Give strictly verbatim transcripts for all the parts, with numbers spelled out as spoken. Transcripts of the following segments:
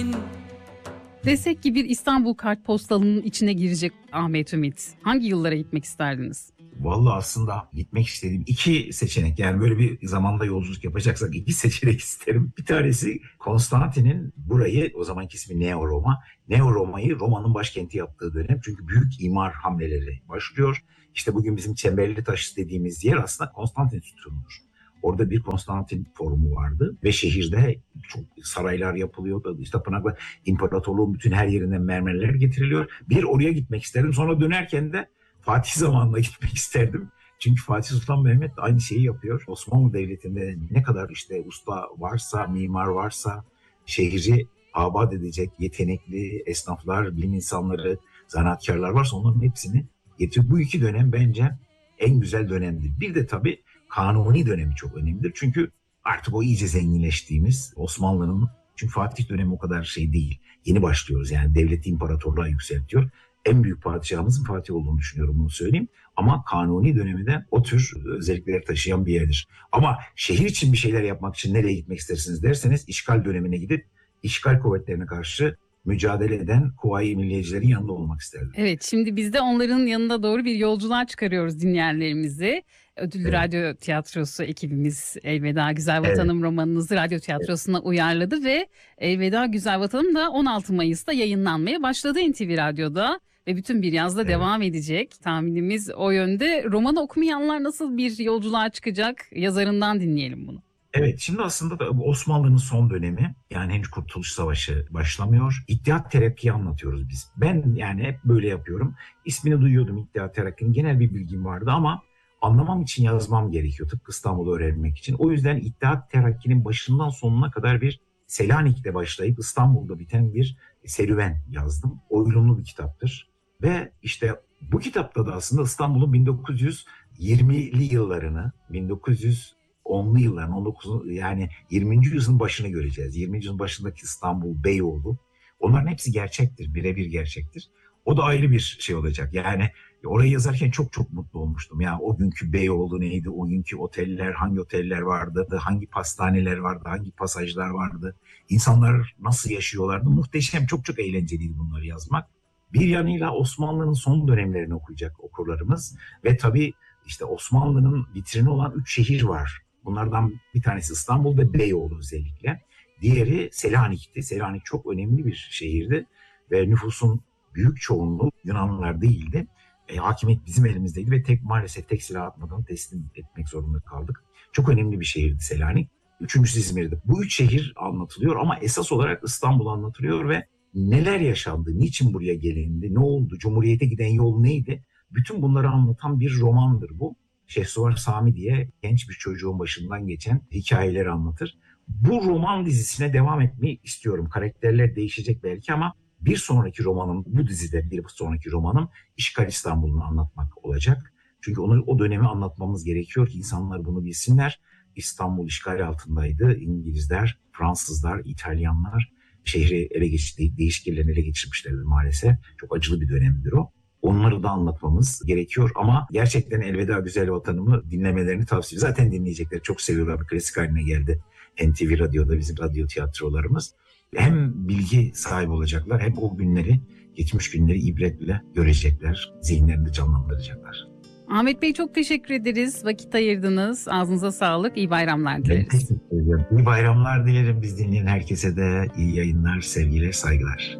Desek ki bir İstanbul kartpostalının içine girecek Ahmet Ümit, hangi yıllara gitmek isterdiniz? Vallahi aslında gitmek istediğim iki seçenek, yani böyle bir zamanda yolculuk yapacaksak iki seçenek isterim. Bir tanesi Konstantin'in burayı, o zamanki ismi Neo Roma, Neo Roma'yı Roma'nın başkenti yaptığı dönem. Çünkü büyük imar hamleleri başlıyor. İşte bugün bizim Çemberli Taş dediğimiz yer aslında Konstantin sütunudur. Orada bir Konstantin forumu vardı ve şehirde çok saraylar yapılıyor. İşte Pınak'la imparatorluğun bütün her yerinden mermerler getiriliyor. Bir oraya gitmek isterim. Sonra dönerken de Fatih zamanına gitmek isterdim. Çünkü Fatih Sultan Mehmet de aynı şeyi yapıyor. Osmanlı Devleti'nde ne kadar işte usta varsa, mimar varsa, şehri abat edecek yetenekli esnaflar, bilim insanları, zanaatkarlar varsa onların hepsini getiriyor. Bu iki dönem bence en güzel dönemdi. Bir de tabii Kanuni dönemi çok önemlidir. Çünkü artık o iyice zenginleştiğimiz Osmanlı'nın, çünkü Fatih dönemi o kadar şey değil. Yeni başlıyoruz, yani devleti imparatorluğa yükseltiyor. En büyük padişahımızın Fatih olduğunu düşünüyorum, bunu söyleyeyim. Ama Kanuni dönemi de o tür özellikleri taşıyan bir yerdir. Ama şehir için bir şeyler yapmak için nereye gitmek istersiniz derseniz, işgal dönemine gidip işgal kuvvetlerine karşı mücadele eden Kuvayi Milliyecilerin yanında olmak isterdim. Evet, şimdi biz de onların yanında doğru bir yolculuğa çıkarıyoruz dinleyenlerimizi. Ödüllü Evet. Radyo Tiyatrosu ekibimiz Elveda Güzel Vatanım Evet. romanınızı radyo tiyatrosuna uyarladı ve Elveda Güzel Vatanım da on altı Mayıs'ta yayınlanmaya başladı N T V Radyo'da ve bütün bir yazda Evet. devam edecek. Tahminimiz o yönde. Romanı okumayanlar nasıl bir yolculuğa çıkacak? Yazarından dinleyelim bunu. Evet, şimdi aslında da Osmanlı'nın son dönemi, yani henüz Kurtuluş Savaşı başlamıyor. İttihat Terakki'yi anlatıyoruz biz. Ben yani hep böyle yapıyorum. İsmini duyuyordum İttihat Terakki'nin, genel bir bilgim vardı ama anlamam için yazmam gerekiyor. Tıpkı İstanbul'u öğrenmek için. O yüzden İttihat Terakki'nin başından sonuna kadar bir Selanik'te başlayıp İstanbul'da biten bir serüven yazdım. Oyunlu bir kitaptır. Ve işte bu kitapta da aslında İstanbul'un bin dokuz yüz yirmili yıllarını, bin dokuz yüz onlu yılların, on dokuz, yani yirminci yüzyılın başını göreceğiz. yirminci yüzyılın başındaki İstanbul, Beyoğlu, onların hepsi gerçektir, birebir gerçektir. O da ayrı bir şey olacak. Yani orayı yazarken çok çok mutlu olmuştum. Ya o günkü Beyoğlu neydi, o günkü oteller, hangi oteller vardı, hangi pastaneler vardı, hangi pasajlar vardı, insanlar nasıl yaşıyorlardı. Muhteşem, çok çok eğlenceliydi bunları yazmak. Bir yanıyla Osmanlı'nın son dönemlerini okuyacak okurlarımız ve tabii işte Osmanlı'nın vitrini olan üç şehir var. Bunlardan bir tanesi İstanbul ve Beyoğlu özellikle. Diğeri Selanik'ti. Selanik çok önemli bir şehirdi ve nüfusun büyük çoğunluğu Yunanlılar değildi. E, hakimiyet bizim elimizdeydi ve tek maalesef tek silah atmadan teslim etmek zorunda kaldık. Çok önemli bir şehirdi Selanik. Üçüncüsü İzmir'di. Bu üç şehir anlatılıyor ama esas olarak İstanbul anlatılıyor ve neler yaşandı, niçin buraya gelindi, ne oldu, Cumhuriyet'e giden yol neydi? Bütün bunları anlatan bir romandır bu. Şehsuvar Sami diye genç bir çocuğun başından geçen hikayeleri anlatır. Bu roman dizisine devam etmeyi istiyorum. Karakterler değişecek belki ama bir sonraki romanım, bu dizide bir sonraki romanım İşgal İstanbul'unu anlatmak olacak. Çünkü onu, o dönemi anlatmamız gerekiyor ki insanlar bunu bilsinler. İstanbul işgal altındaydı. İngilizler, Fransızlar, İtalyanlar şehri ele geçirdi, değişikliklerini ele geçirmişlerdi maalesef. Çok acılı bir dönemdir o. Onları da anlatmamız gerekiyor ama gerçekten Elveda Güzel Vatanım'ı dinlemelerini tavsiye ediyorum. Zaten dinleyecekler, çok seviyorlar, bir klasik haline geldi N T V Radyo'da bizim radyo tiyatrolarımız. Hem bilgi sahibi olacaklar hem o günleri, geçmiş günleri ibretle görecekler, zihinlerinde canlandıracaklar. Ahmet Bey çok teşekkür ederiz. Vakit ayırdınız. Ağzınıza sağlık. İyi bayramlar dileriz. Ben teşekkür ederim. İyi bayramlar dilerim. Biz dinleyen herkese de iyi yayınlar, sevgiler, saygılar.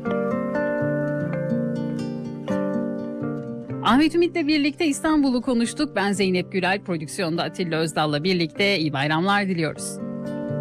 Ahmet Ümit'le birlikte İstanbul'u konuştuk. Ben Zeynep Gülay, prodüksiyonda Atilla Özdal'la birlikte iyi bayramlar diliyoruz.